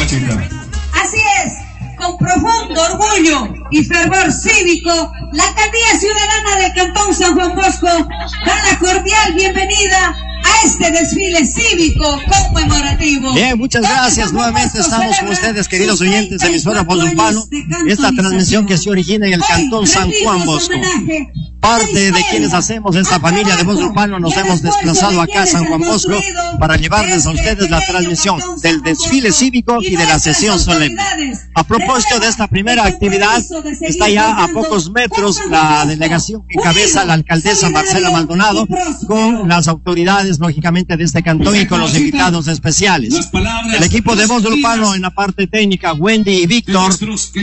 Pachita. Así es, con profundo orgullo y fervor cívico, la Alcaldía Ciudadana del Cantón San Juan Bosco da la cordial bienvenida a este desfile cívico conmemorativo. Bien, muchas gracias. Nuevamente estamos con ustedes, queridos oyentes de emisora Voz Urbano. Esta transmisión que se origina en el Cantón San Juan Bosco. Parte de quienes hacemos esta familia de Voz Urbano nos hemos desplazado acá a San Juan Bosco para llevarles a ustedes la transmisión del desfile cívico y de la sesión solemne. A propósito de esta primera actividad, está ya a pocos metros la delegación que encabeza la alcaldesa Marcela Maldonado con las autoridades, lógicamente, de este cantón y con los invitados especiales. El equipo de Voz Urbano en la parte técnica, Wendy y Víctor,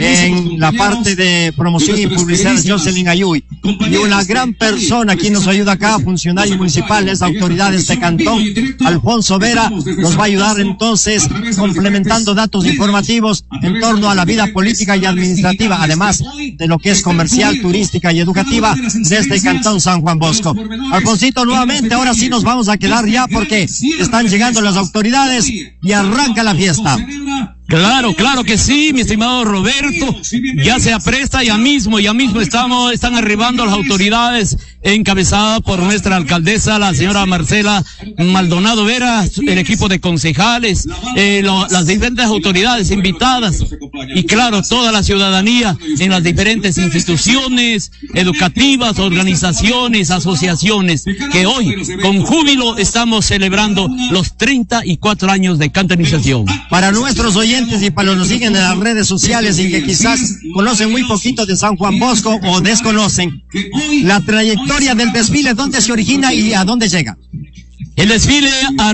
en la parte de promoción y publicidad, Jocelyn Ayuy. Y una gran persona quien nos ayuda acá, funcionarios municipales, autoridades de cantón, Alfonso Vera, nos va a ayudar entonces complementando datos informativos en torno a la vida política y administrativa, además de lo que es comercial, turística y educativa desde el Cantón San Juan Bosco. Alfonsito, nuevamente, ahora sí nos vamos a quedar ya porque están llegando las autoridades y arranca la fiesta. Claro que sí, mi estimado Roberto, ya se apresta, ya mismo están arribando las autoridades encabezadas por nuestra alcaldesa, la señora Marcela Maldonado Vera, el equipo de concejales, las diferentes autoridades invitadas y claro, toda la ciudadanía en las diferentes instituciones educativas, organizaciones, asociaciones, que hoy con júbilo estamos celebrando los 34 años de cantonización. Para nuestros oyentes y para los que nos siguen en las redes sociales y que quizás conocen muy poquito de San Juan Bosco o desconocen la trayectoria del desfile, dónde se origina y a dónde llega. El desfile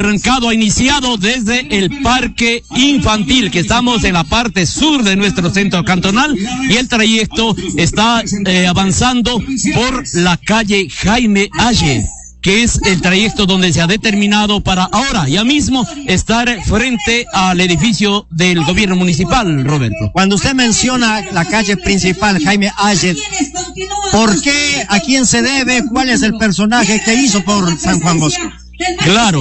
ha iniciado desde el parque infantil, que estamos en la parte sur de nuestro centro cantonal, y el trayecto está avanzando por la calle Jaime Aye, que es el trayecto donde se ha determinado para ahora, ya mismo, estar frente al edificio del gobierno municipal, Roberto. Cuando usted menciona la calle principal, Jaime Aye, ¿por qué? ¿A quién se debe? ¿Cuál es el personaje que hizo por San Juan Bosco? Claro,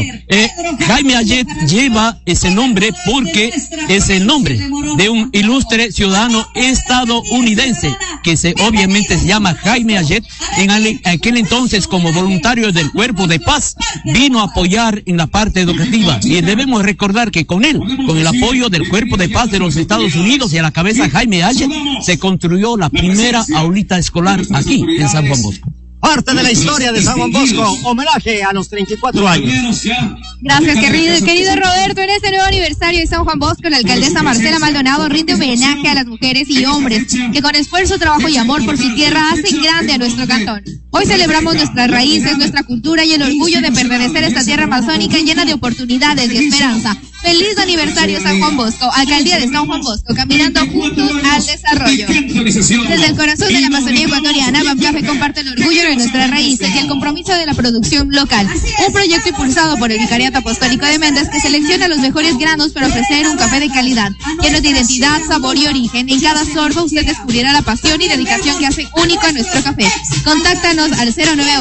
Jaime Ayet lleva ese nombre porque es el nombre de un ilustre ciudadano estadounidense que obviamente se llama Jaime Ayet. En aquel entonces, como voluntario del Cuerpo de Paz, vino a apoyar en la parte educativa, y debemos recordar que con él, con el apoyo del Cuerpo de Paz de los Estados Unidos y a la cabeza Jaime Ayet, se construyó la primera aulita escolar aquí en San Juan Bosco. Parte de la historia de San Juan Bosco, homenaje a los 34 años. Gracias, querido Roberto. En este nuevo aniversario de San Juan Bosco, la alcaldesa Marcela Maldonado rinde homenaje a las mujeres y hombres que con esfuerzo, trabajo y amor por su tierra hacen grande a nuestro cantón. Hoy celebramos nuestras raíces, nuestra cultura y el orgullo de pertenecer a esta tierra amazónica llena de oportunidades y esperanza. ¡Feliz aniversario San Juan Bosco! Alcaldía de San Juan Bosco, caminando juntos al desarrollo. Desde el corazón de la Amazonía ecuatoriana, Bam Café comparte el orgullo de nuestras raíces y el compromiso de la producción local. Un proyecto impulsado por el Vicariato Apostólico de Méndez que selecciona los mejores granos para ofrecer un café de calidad, lleno de identidad, sabor y origen. En cada sorbo usted descubrirá la pasión y dedicación que hace único a nuestro café. Contáctanos al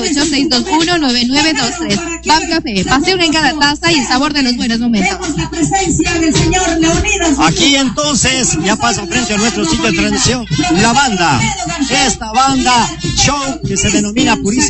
098-621-9923. Bam Café, pasión en cada taza y el sabor de los buenos momentos. Aquí entonces ya pasa frente a nuestro sitio de transmisión la banda, esta banda show que se denomina Purísima